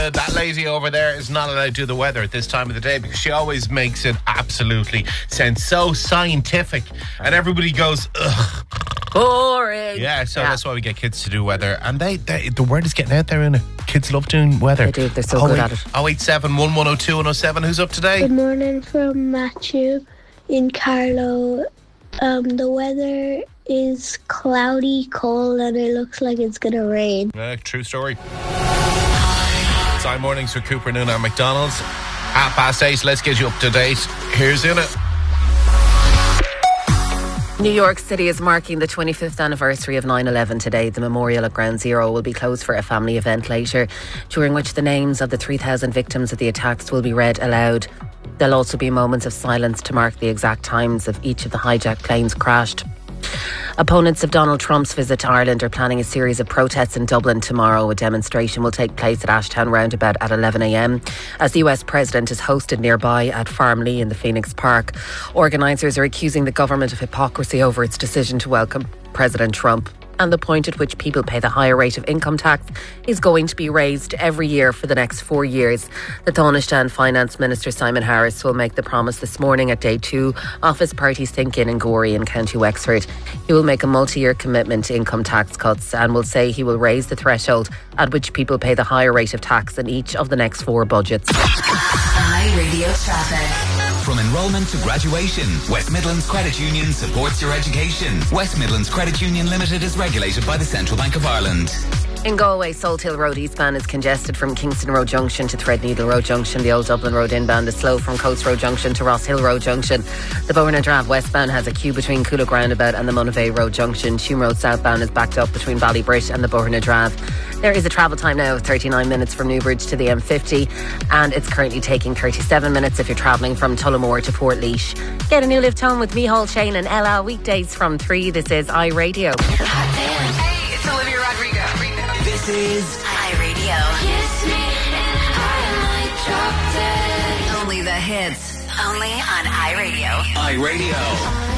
that lady over there is not allowed to do the weather at this time of the day because she always makes it absolutely sound so scientific and everybody goes, ugh. Boring. Yeah, so that's why we get kids to do weather. And the word is getting out there, innit? Kids love doing weather. They do, they're so good at it. 087 110 107. Who's up today? Good morning from Matthew in Carlow. The weather is cloudy, cold, and it looks like it's going to rain. True story. Time mornings for Cooper Noon at McDonald's. 8:30. Let's get you up to date. Here's Una. New York City is marking the 25th anniversary of 9/11 today. The memorial at Ground Zero will be closed for a family event later, during which the names of the 3,000 victims of the attacks will be read aloud. There'll also be moments of silence to mark the exact times of each of the hijacked planes crashed. Opponents of Donald Trump's visit to Ireland are planning a series of protests in Dublin tomorrow. A demonstration will take place at Ashtown Roundabout at 11 a.m. as the US President is hosted nearby at Farmley in the Phoenix Park. Organisers are accusing the government of hypocrisy over its decision to welcome President Trump. And the point at which people pay the higher rate of income tax is going to be raised every year for the next 4 years. The Taoiseach Finance Minister Simon Harris will make the promise this morning at day 2 of his party's think-in in Gorey in County Wexford. He will make a multi-year commitment to income tax cuts and will say he will raise the threshold at which people pay the higher rate of tax in each of the next 4 budgets. Radio traffic. From enrolment to graduation, West Midlands Credit Union supports your education. West Midlands Credit Union Limited is regulated by the Central Bank of Ireland. In Galway, Salt Hill Road eastbound is congested from Kingston Road Junction to Threadneedle Road Junction. The Old Dublin Road inbound is slow from Coast Road Junction to Ross Hill Road Junction. The Bowen and Drave westbound has a queue between Coolock Roundabout and the Monavey Road Junction. Tume Road southbound is backed up between Ballybrit and the Bowen and Drave. There is a travel time now of 39 minutes from Newbridge to the M50, and it's currently taking 37 minutes if you're travelling from Tullamore to Portlaoise. Get a new lift home with Micheál, Shane and Ella weekdays from 3. This is iRadio. Hey, it's Olivia Rodrigo. This is iRadio. Kiss me and I might drop dead. Only the hits. Only on iRadio. iRadio.